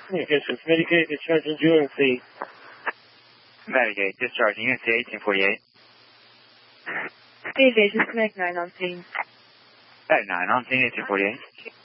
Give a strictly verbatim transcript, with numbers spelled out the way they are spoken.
Communications, Medicaid discharging U N C. Medicaid discharging U N C eighteen forty-eight. Aviation, Connect nine on scene. Connect nine on scene eighteen forty-eight.